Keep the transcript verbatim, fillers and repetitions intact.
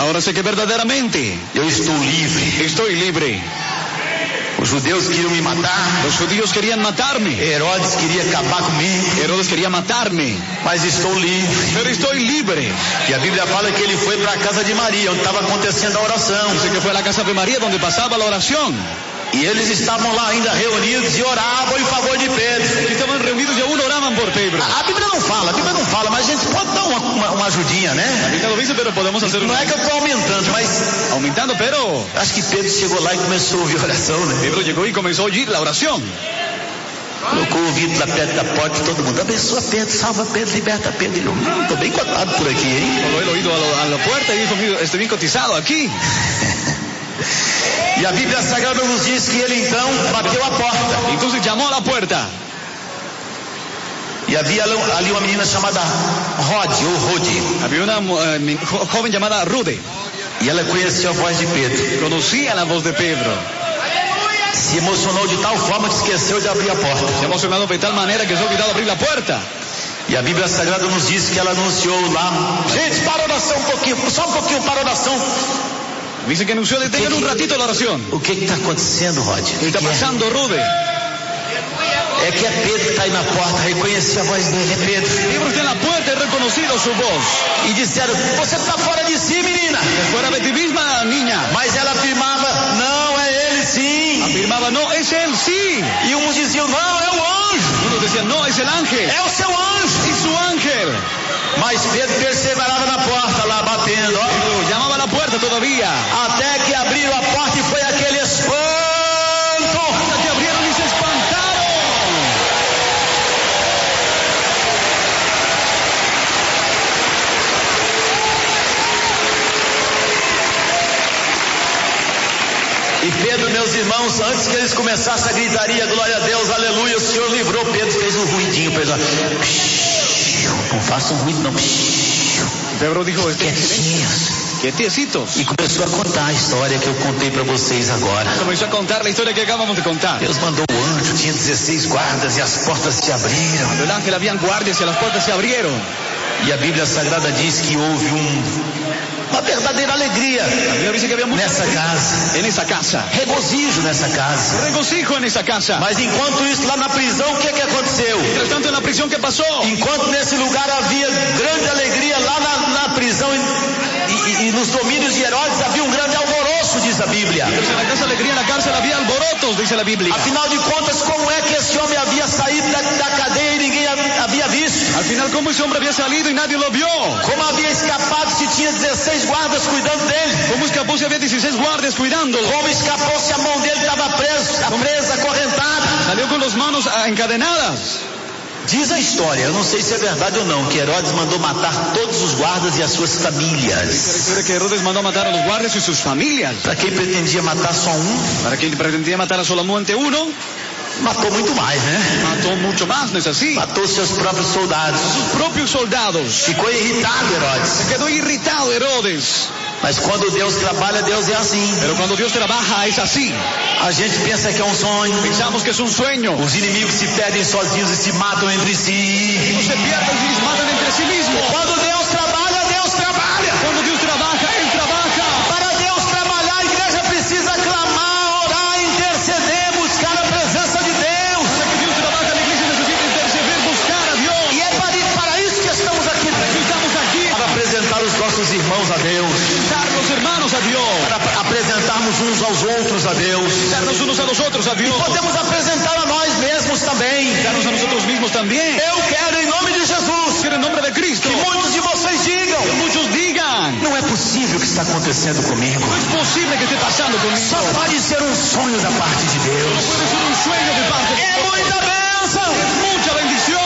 Ahora sé que verdaderamente eu estou livre. estoy libre. Os judeus queriam me matar. Los judíos querían matarme. Herodes queria acabar comigo. Herodes quería matarme. Mas estou livre. Pero estoy libre. E a Bíblia fala que ele foi para a casa de Maria, onde estava acontecendo a oração. Dice que fue a la casa de María donde pasaba la oración. E eles estavam lá ainda reunidos e oravam em favor de Pedro. Aquí estaban reunidos y aún oraban por Pedro. A, a Bíblia não fala, a Bíblia não fala, mas a gente pode dar uma, uma, uma ajudinha, né? La Biblia lo dice, pero podemos hacer Não un... é que eu estou aumentando, mas aumentando, pero acho que Pedro chegou lá e começou a ouvir a oração, né? Pedro llegó y comenzó a oír la oración. Colocou o ouvido lá perto da porta, todo mundo abençoa Pedro, salva Pedro, liberta Pedro. Ele, hum, estou bem cotado por aqui, hein? Coló el oído a, lo, a la puerta y dijo, "Mira, estoy bien cotizado aquí." E a Bíblia Sagrada nos diz que ele então bateu a porta. Entonces llamó a la puerta. E havia ali uma menina chamada Rod, ou Rode. Había una uh, jo- joven llamada Rude. E ela conheceu a voz de Pedro. Conocía la voz de Pedro. Se emocionou de tal forma que esqueceu de abrir a porta. Se ha emocionado de tal manera que se ha olvidado abrir la puerta. E a Bíblia Sagrada nos diz que ela anunciou lá. Gente, para a oração um pouquinho, só um pouquinho para a oração. Dice que anunció, detengan un ratito la oración. O que está acontecendo, Rod? ¿Qué está pasando, Rude? É que é Pedro que está aí na porta, reconheci a voz dele, é Pedro. Pedro está en la puerta y ha reconocido su voz. E disseram, você está fora de si, menina. Fuera de ti misma, niña. Mas ela afirmava, não, é ele sim. Afirmaba, no, es él, sí. E uns diziam, não, é o anjo. Uno decía, no, es el ángel. É o seu anjo. Es su ángel. Mas Pedro perseverava na porta lá, batendo, ó. Pedro llamaba a la puerta todavía. Até que abriram a porta e foi aquele espanto. Hasta que abrieron y se espantaron. E Pedro, meus irmãos, antes que eles começassem a gritaria, glória a Deus, aleluia, o Senhor livrou. Pedro fez um ruidinho, Pedro. Não façam ruído, não. Pedro dijo, Quietinhos. quietecitos. E começou a contar a história que eu contei para vocês agora. Comenzó a contar la historia que acabamos de contar. Deus mandou o anjo, tinha dezesseis guardas e as portas se abriram. Cuando el ángel habían guardias y las puertas se abrieron. E a Bíblia Sagrada diz que houve um, uma verdadeira alegria La Biblia dice que había mucha nessa alegría casa. en esa casa. Regozijo nessa casa. Regocijo en esa casa. Mas enquanto isso, lá na prisão, o que que aconteceu? Mientras tanto, en la prisión, ¿qué pasó? Enquanto nesse lugar havia grande alegria, lá na, na prisão e, e, e nos domínios de Herodes havia um grande alvoroço, diz a Bíblia. Entonces, en la casa alegría, en la cárcel había alborotos, dice la Biblia. Afinal de contas, como é que esse homem havia saído da, da cadeia e ninguém havia visto? Al final, ¿cómo ese hombre había salido y nadie lo vio? Como havia escapado se tinha dezesseis guardas cuidando dele? ¿Cómo escapó si había dieciséis guardias cuidándolo? Como escapou se a mão dele estava presa, presa, acorrentada? Salió con las manos ah, encadenadas. Diz a história, eu não sei se é verdade ou não, que Herodes mandou matar todos os guardas e as suas famílias. Refiere que Herodes mandó matar a los guardias y sus familias. Para quem pretendia matar só um, Para quien pretendía matar a solamente uno, matou muito mais, né? mató mucho más, ¿no es así? Matou seus próprios soldados. Sus propios soldados. Ficou irritado Herodes. Se quedó irritado Herodes. Mas quando Deus trabalha, Deus é assim. Pero cuando Dios trabaja es así. A gente pensa que é um sonho. Pensamos que es un sueño. Os inimigos se perdem sozinhos e se matam entre si. No se pierden y se matan entre sí mismos. Quando Deus trabalha, Deus trabalha. Cuando Dios trabaja, Él trabaja. Para Deus trabalhar, a igreja precisa clamar, orar, interceder, buscar a presença de Deus. Para que Dios trabaje, la iglesia necesita interceder, buscar a Dios. E é para, para isso que estamos aqui. Estamos aquí Para apresentar os nossos irmãos a Deus. para los hermanos a Dios. Para apresentarmos uns aos outros a Deus. Darnos unos a los otros a Dios. Podemos apresentar a nós mesmos também. Darnos a nosotros mismos también. Eu quero, em nome de Jesus, Quiero en nombre de Cristo que muitos de vocês digam: que muchos digan, não é possível o que está acontecendo comigo. no es posible que esté pasando conmigo. Só pode ser um sonho da parte de Deus. Puede ser un sueño de parte de É Dios. muita bênção. Es mucha bendición.